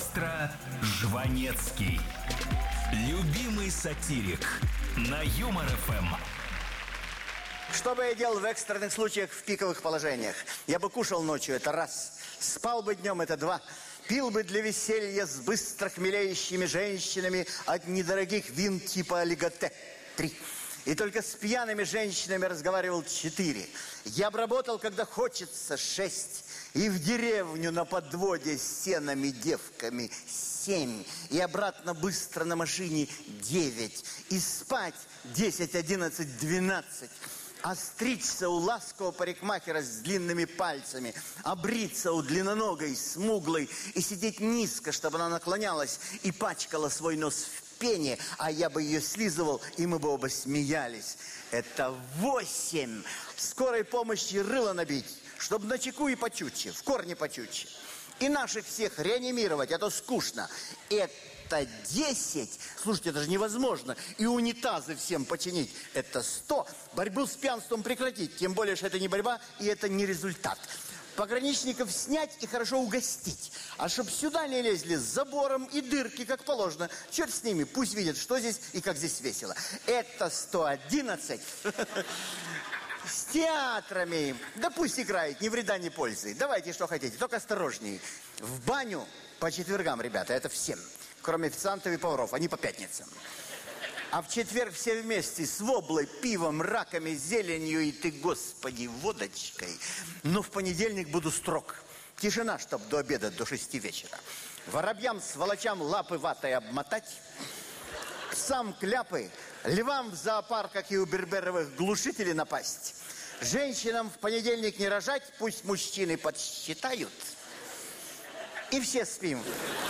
Маэстро Жванецкий. Любимый сатирик на Юмор ФМ. Что бы я делал в экстренных случаях в пиковых положениях? Я бы кушал ночью, это раз. Спал бы днем, это два. Пил бы для веселья с быстро хмелеющими женщинами от недорогих вин типа олиготе. 3. И только с пьяными женщинами разговаривал 4. Я бы работал, когда хочется, 6. И в деревню на подводе с сенами девками 7. И обратно быстро на машине 9. И спать 10, 11, 12. А стричься у ласкового парикмахера с длинными пальцами, а бриться у длинноногой, смуглой и сидеть низко, чтобы она наклонялась и пачкала свой нос в пене, а я бы ее слизывал, и мы бы оба смеялись. Это 8. Скорой помощи рыло набить, чтобы на чеку и почутче, в корне почутче. И наших всех реанимировать, а то скучно. Это 10. Слушайте, это же невозможно. И унитазы всем починить. Это 100. Борьбу с пьянством прекратить. Тем более, что это не борьба, и это не результат. Пограничников снять и хорошо угостить. А чтоб сюда не лезли с забором и дырки, как положено. Черт с ними, пусть видят, что здесь и как здесь весело. Это 111. С театрами. Да пусть играет, ни вреда, ни пользы. Давайте, что хотите, только осторожнее. В баню по четвергам, ребята, это всем. Кроме официантов и поваров, они по пятницам. А в четверг все вместе с воблой, пивом, раками, зеленью и ты, господи, водочкой. Но в понедельник буду строг. Тишина, чтоб до обеда, до 6 вечера. Воробьям, сволочам лапы ватой обмотать. Псам кляпы, львам в зоопарках и у берберовых глушителей напасть. Женщинам в понедельник не рожать, пусть мужчины подсчитают. И все спим.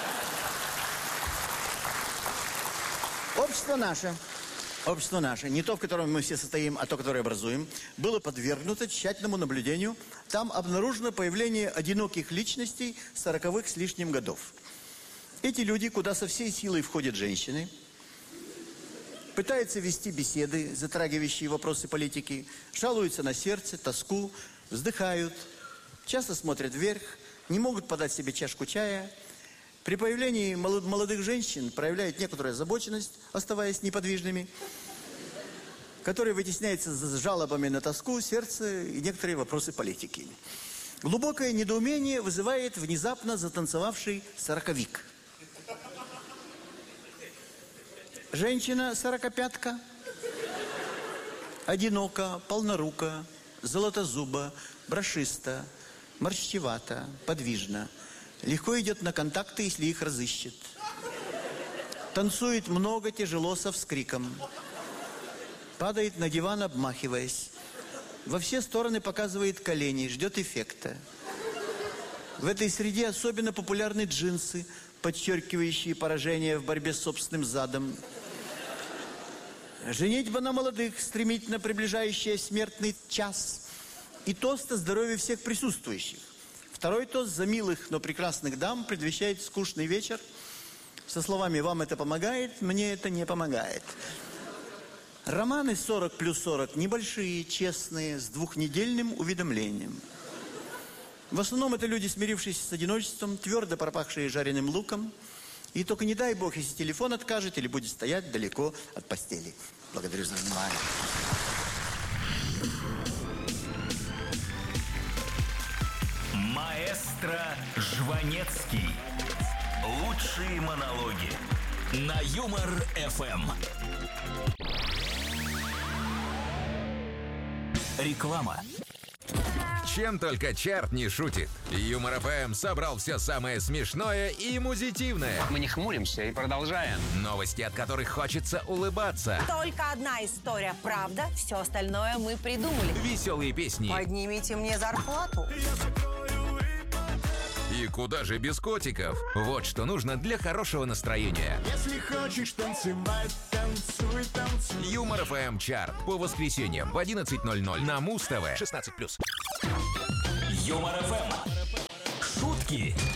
Общество наше, не то, в котором мы все состоим, а то, которое образуем, было подвергнуто тщательному наблюдению. Там обнаружено появление одиноких личностей 40-х с лишним годов. Эти люди, куда со всей силой входят женщины, пытаются вести беседы, затрагивающие вопросы политики, жалуются на сердце, тоску, вздыхают, часто смотрят вверх, не могут подать себе чашку чая. При появлении молодых женщин проявляют некоторую озабоченность, оставаясь неподвижными, которая вытесняется с жалобами на тоску, сердце и некоторые вопросы политики. Глубокое недоумение вызывает внезапно затанцевавший сороковик. Женщина сорокопятка, одинока, полнорука, золотозуба, брошиста, морщевата, подвижна. Легко идет на контакты, если их разыщет. Танцует много, тяжело, со вскриком. Падает на диван, обмахиваясь. Во все стороны показывает колени, ждет эффекта. В этой среде особенно популярны джинсы, подчеркивающие поражение в борьбе с собственным задом. Женитьба на молодых, стремительно приближающая смертный час. И тост о здоровье всех присутствующих. Второй тост за милых, но прекрасных дам предвещает скучный вечер. Со словами «вам это помогает, мне это не помогает». Романы 40 плюс 40 небольшие, честные, с двухнедельным уведомлением. В основном это люди, смирившиеся с одиночеством, твердо пропахшие жареным луком. И только не дай бог, если телефон откажет или будет стоять далеко от постели. Благодарю за внимание. Маэстро Жванецкий. Лучшие монологи на Юмор ФМ. Реклама. Чем только чарт не шутит. Юмор ФМ собрал все самое смешное и музитивное. Мы не хмуримся и продолжаем. Новости, от которых хочется улыбаться. Только одна история правда, все остальное мы придумали. Веселые песни. Поднимите мне зарплату. И куда же без котиков? Вот что нужно для хорошего настроения. Если хочешь танцевать, танцуй, танцуй. Юмор ФМ чарт по воскресеньям в 11:00 на Муз ТВ. 16+. Юмор ФМ. Шутки